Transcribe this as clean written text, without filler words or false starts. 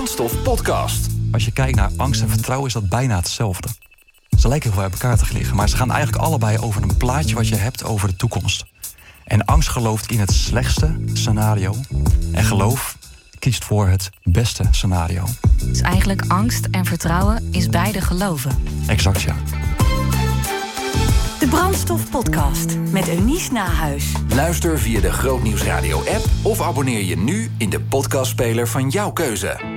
Brandstof Podcast. Als je kijkt naar angst en vertrouwen is dat bijna hetzelfde. Ze lijken heel veel bij elkaar te liggen, maar ze gaan eigenlijk allebei over een plaatje wat je hebt over de toekomst. En angst gelooft in het slechtste scenario. En geloof kiest voor het beste scenario. Dus eigenlijk angst en vertrouwen is beide geloven. Exact, ja. De Brandstof Podcast met Eunice Nahuis. Luister via de Grootnieuws Radio app of abonneer je nu in de podcastspeler van jouw keuze.